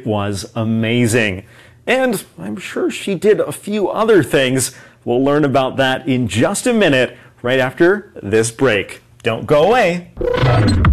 It was amazing. And I'm sure she did a few other things. We'll learn about that in just a minute, right after this break. Don't go away.